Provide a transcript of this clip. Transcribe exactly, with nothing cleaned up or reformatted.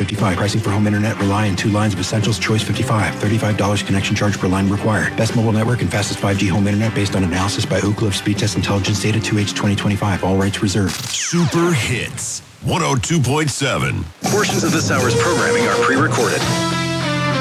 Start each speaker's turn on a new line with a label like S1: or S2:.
S1: fifty-five. Pricing for home internet, rely on two lines of Essentials, Choice fifty-five. thirty-five dollars connection charge per line required. Best mobile network and fastest five G home internet based on analysis by Oak Cliff Speed Test Intelligence Data two H twenty twenty-five. All rights reserved.
S2: Super Hits one oh two point seven.
S3: Portions of this hour's programming are pre-recorded.